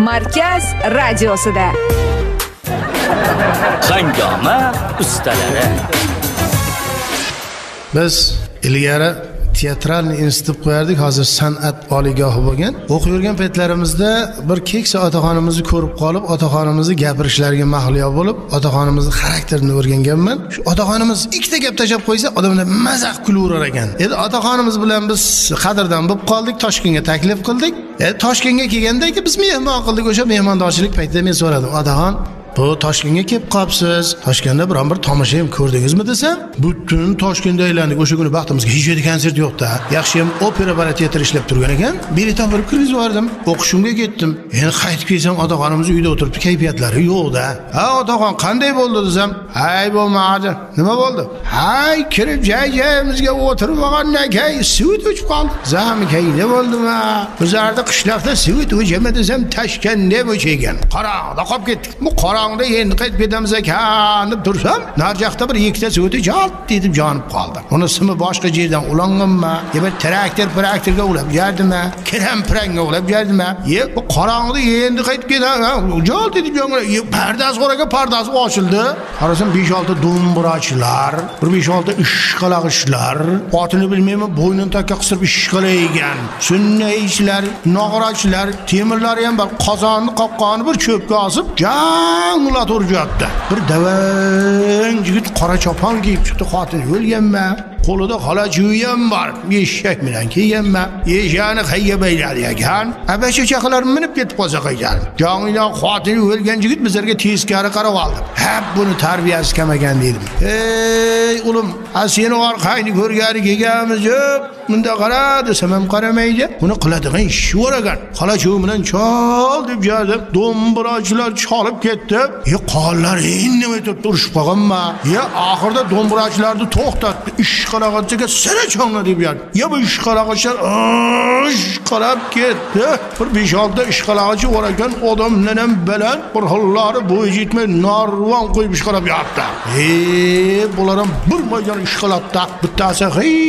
Markaz radiosida. Hangoma ustalari. Biz ilgari teatralni institut qo'yardik, hozir san'at oliygohi bo'lgan. O'qib yurgan paytlarimizda bir keksa otaxonimizni ko'rib qolib, otaxonimizni gapirishlariga mahliyo bo'lib, otaxonimizni xarakterini o'rganganman. Shu otaxonimiz ikkita gap tashab qo'ysa, odamlar mazaq kulaverar ekan. Endi otaxonimiz bilan biz qadrdan bo'lib qoldik, Toshkentga taklif qildik. Toshkentga kelganda biz mehmon qildik. O'sha mehmondorchilik paytida men so'radim, "Otaxon, bu Toshkentga kelib qolibsiz. Toshkentda biron bir tomosha ham ko'rdingizmi?" desam, "Butun Toshkentda aylandik. O'sha kuni baxtimizga hech yerda konsert yo'q-da. Yaxshi ham opera balet teatri ishlab turgan ekan. Bilet olib kirgizib yubordim. O'qishimga ketdim. Endi qaytib kelsam, otaxonimiz uyda o'tiribdi, kayfiyatlari yo'q-da. Ha, otaxon qanday bo'ldi desam, "Hay bo'lmadi. Nima bo'ldi?" "Hay, kirib joy-joyimizga o'tirib olgandan keyin suvit o'chib qoldi." "Zami kayda bo'ldimi? Bizlarda qishloqda suvit o'chama desam, Toshkentda o'chagan. Qorong'ida qolib ketdik. Bu qorong'ida endi qaytib ketamiz ekan deb tursam, narjoqda bir ikkita suviti jalt etib yonib qoldi. Uni simi boshqa yerdan ulanganmi? Yo bir traktorga ulab yerdimi? Kiram-piranga ulab yerdimi? Bu qorong'ida endi qaytib ketamiz, jalt etib yongan. Pardasi qo'raga pardasi ochildi. Qarasam 5-6 do'mbirachilar, 5-6 ishqalag'ishlar, otini bilmayman, bo'ynini takka qisib ishqalaygan. Sunnaychilar, nog'orachilar, temirlar ham bir qozonni qopqoni bir cho'pga osib, ular o'rjatdi. Bir davang yigit qora chopon kiyib chiqdi, xotini o'lganmi? Qo'lida xolachuvi ham bor. Eshak bilan kelganmi? Eshakni qayga bayladi ekan? Abasha chaqalar minib ketib qolsa qaytadi. Jonidan xotini o'lgan yigit bizlarga teskari qarab oldi. Hep buni tarbiyasi kam ekan dedim. "Ey ulim, seni orqangni ko'rgani kelganmiz yo'q. Bunda qara desam ham qaramaydi. Buni qiladigan ishi bor ekan. Xolachuvi bilan chol deb jardi. Do'mbirachilar chalib ketdi. Qonlar indamay turishib qolganmi? Oxirida do'mbirachilarni to'xtatdi. Ishqalag'achiga sira cho'ngla deb yardi. Bu ishqalag'achlar qarab ketdi. Bir 5-6 ishqalag'achi bor ekan, odamlar ham baland, bir hollari bo'yi yetmay narvon qo'yib ishqalab yotdi. Bular ham bir maydon ishqalabdi. Bittasi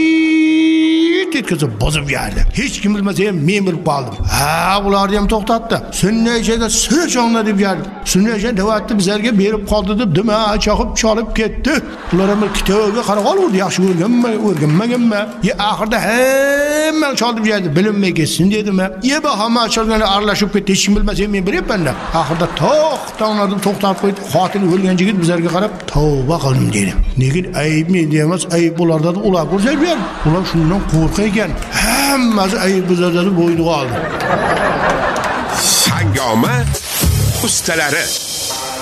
ketkazib bozib yerdi. Hech kim bilmasa ham men bilib qoldim. Ularni ham to'xtatdi. Sunnaychaga sira cho'ngla deb yerdi. Sunnaycha davatni bizlarga berib qoldi deb dima chaqib chalib ketdi. Ular ham kitobga qarab olurdi, yaxshi o'rganmaganmi? Oxirida hamma chalib yerdi, bilinmay ketsin dedimi? Bu hamma chalganlar aralashib ketdi, hech kim bilmasa ham men bilyapman-da. Oxirida to'xtanglarni to'xtatib qo'ydi. Xotini o'lgan yigit bizlarga qarab, "Tavba qildim" dedi. Lekin ayb menda emas, ayb ularda ular ko'rsa berdi. Ular shundan qo'rqaygan. Hammasi ayb bizlarda bo'yni oldi. Hangoma ustalari.